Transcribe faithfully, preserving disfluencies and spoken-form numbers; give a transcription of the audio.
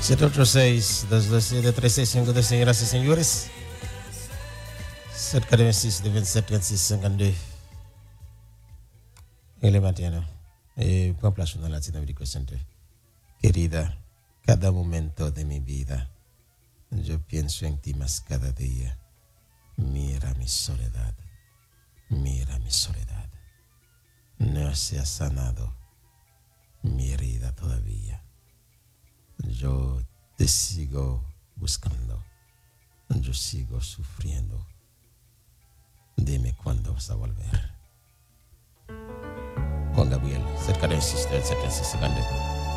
siete ocho seis, dos dos siete, tres seis cinco dos, señoras y señores. siete cuatro six, deux sept, trente-six, cinquante-deux. El mañana. Eh, con placer en Latinoamérica Center. Querida, cada momento de mi vida, yo pienso en ti más cada día. Mira mi soledad. Mira mi soledad. No se ha sanado mi herida todavía. Yo te sigo buscando. Yo sigo sufriendo. Dime cuándo vas a volver. Juan Gabriel, cerca de insistir, cerca de insistir.